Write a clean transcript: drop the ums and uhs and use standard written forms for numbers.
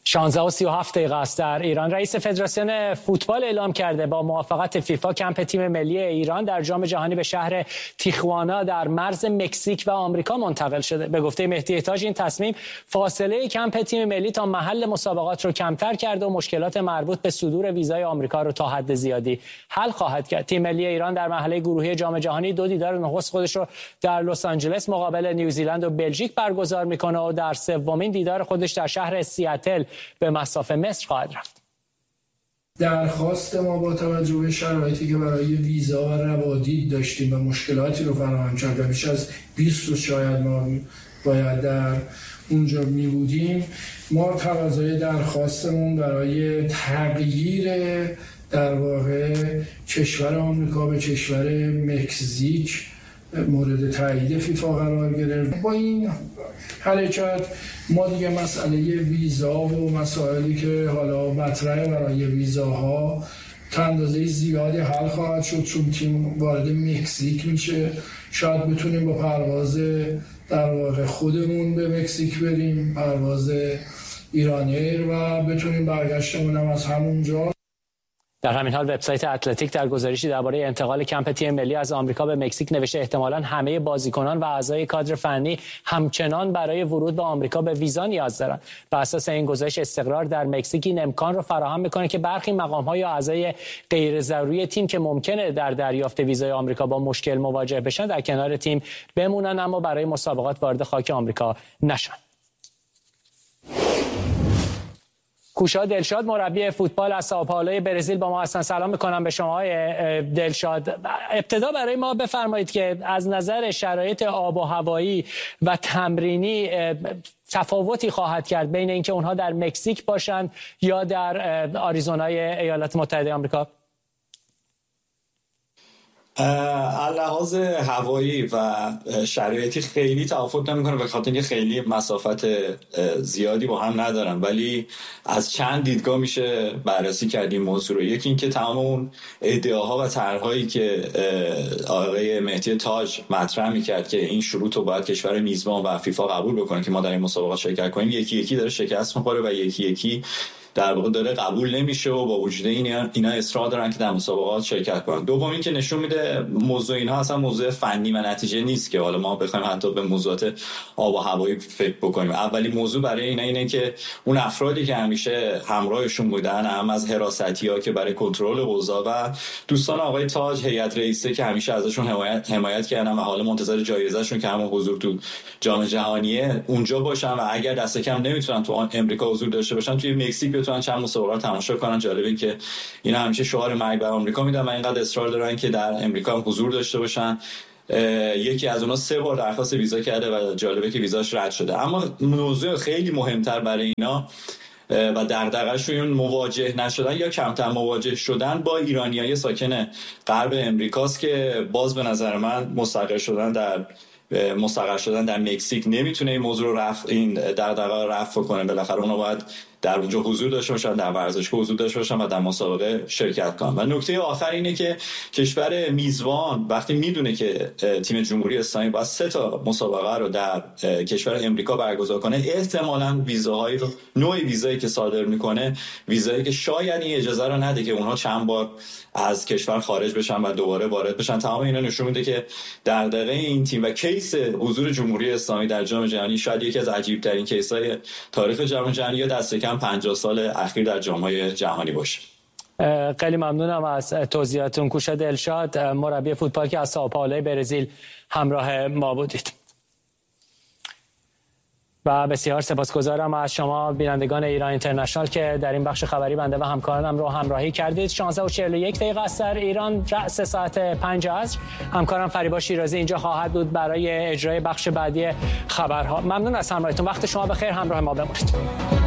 16:37 است در ایران. رئیس فدراسیون فوتبال اعلام کرده با موافقت فیفا کمپ تیم ملی ایران در جام جهانی به شهر تیخوانا در مرز مکزیک و آمریکا منتقل شده. به گفته مهدی تاج این تصمیم فاصله کمپ تیم ملی تا محل مسابقات رو کمتر کرده و مشکلات مربوط به صدور ویزای آمریکا رو تا حد زیادی حل خواهد کرد. تیم ملی ایران در مرحله گروهی جام جهانی 2 دیدار نخست خودش رو در لس آنجلس مقابل نیوزیلند و بلژیک برگزار میکنه و در سومین دیدار خودش در شهر سیاتل به مصاف مصر خواهد رفت. درخواست ما با توجه به شرایطی که برای ویزا و روادید داشتیم و مشکلاتی رو فراهم کرد و بیش از 20 روز شاید ما باید در اونجا می بودیم، ما تقاضای درخواستمون برای تغییر در واقع کشور آمریکا به کشور مکزیک مورد تایید فیفا قرار گرفت. با این حرکت ما دیگه مسئله ویزا و مسائلی که حالا مطرحه برای ویزاها تا اندازه زیادی حل خواهد شد، چون تیم وارد مکزیک میشه. شاید بتونیم با پرواز در واقع خودمون به مکزیک بریم، پرواز ایرانیر، و بتونیم برگشتمون هم از همونجا. در همین حال وبسایت اتلتیک در گزارشی درباره انتقال کمپ تیم ملی از آمریکا به مکزیک نوشته احتمالاً همه بازیکنان و اعضای کادر فنی همچنان برای ورود به آمریکا به ویزا نیاز دارند. بر اساس این گزارش استقرار در مکزیک این امکان رو فراهم میکنه که برخی مقام‌ها یا اعضای غیر ضروری تیم که ممکنه در دریافت ویزای آمریکا با مشکل مواجه بشن در کنار تیم بمونن اما برای مسابقات وارد خاک آمریکا نشن. کوشا دلشاد مربی فوتبال از سائوپائولو برزیل با ما هستن. سلام میکنم به شما دلشاد. ابتدا برای ما بفرمایید که از نظر شرایط آب و هوایی و تمرینی تفاوتی خواهد کرد بین اینکه اونها در مکزیک باشند یا در آریزونای ایالات متحده آمریکا؟ لحاظ هوایی و شرایطی خیلی تفاوت نمیکنه، به خاطر اینکه خیلی مسافت زیادی با هم ندارن، ولی از چند دیدگاه میشه بررسی کردیم موضوع رو. یکی اینکه تمام اون ادعاها و طرحهایی که آقای مهدی تاج مطرح میکرد که این شروط رو باید کشور میزبان و فیفا قبول بکنه که ما در این مسابقات شرکت کنیم، یکی یکی داره شکست میخوره و یکی یکی در واقع داره قبول نمیشه و با وجود اینا اصرار دارن که در مسابقات شرکت کنن. دومی که نشون میده موضوع اینها اصلا موضوع فنی و نتیجه نیست که حالا ما بخوایم حتی به موضوعات آب و هوایی فکر بکنیم. اولی موضوع برای اینا اینه که اون افرادی که همیشه همراهشون بودن، هم از حراستی‌ها که برای کنترل اوضاع و دوستان آقای تاج هیئت رئیسه که همیشه ازشون حمایت کردن و حالا منتظر جایزه‌شون که همون حضور تو جام جهانیه اونجا باشن و اگر دست کم نمیتونن تو امریکا حضور داشته باشن توی مکزیک بتونن چند مسابقات تماشا کنن. جالبه که اینا همیشه شعار مرگ بر آمریکا میدن و اینقدر اصرار دارن که در امریکا هم حضور داشته باشن. یکی از اونها 3 بار درخواست ویزا کرده و جالبه که ویزاش رد شده. اما موضوع خیلی مهمتر برای اینا و دغدغه‌شون مواجه نشدن یا کمتر مواجه شدن با ایرانیای ساکن غرب امریکاست که باز به نظر من مستقر شدن در مکزیک نمیتونه این موضوع رو این دغدغه رفع کنه. بالاخره اونا باید در اونجا حضور داشته باشن، در ورزشگاه حضور داشته باشن و در مسابقه شرکت کنن. و نکته آخر اینه که کشور میزبان وقتی میدونه که تیم جمهوری اسلامی باید 3 تا مسابقه رو در کشور امریکا برگزار کنه، احتمالاً ویزاهایی رو نوع ویزایی که صادر میکنه ویزایی که شاید این اجازه رو نده که اونها چند بار از کشور خارج بشن و دوباره وارد بشن. تمام اینا نشون میده که دغدغه این تیم و کیس حضور جمهوری اسلامی در جام جهانی شاید یکی از عجیب ترین کیس‌های تاریخ جام جهانی یا دست کم 50 سال اخیر در جام‌های جهانی باشه. خیلی ممنونم از توضیحاتتون. کوشا دلشاد مربی فوتبال که از سائوپائولو برزیل همراه ما بودید. و بسیار سپاسگزارم از شما بینندگان ایران اینترنشنال که در این بخش خبری بنده و همکارانم رو همراهی کردید. 16:41 است در ایران، رأس ساعت 5 عصر. همکارم فریبا شیرازی اینجا خواهد بود برای اجرای بخش بعدی خبرها. ممنون از همراهیتون. وقت شما بخیر، همراه ما بمونید.